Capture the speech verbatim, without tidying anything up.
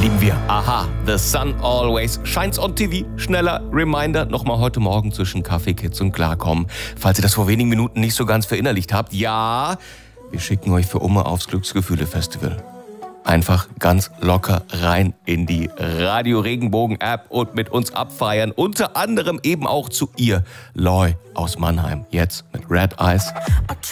Lieben wir. Aha, The Sun Always Shines on T V. Schneller Reminder, nochmal heute Morgen zwischen Kaffee, Kids und Klarkommen. Falls ihr das vor wenigen Minuten nicht so ganz verinnerlicht habt, ja, wir schicken euch für Umme aufs Glücksgefühle-Festival. Einfach ganz locker rein in die Radio Regenbogen App und mit uns abfeiern. Unter anderem eben auch zu ihr, Loy aus Mannheim. Jetzt mit Red Eyes.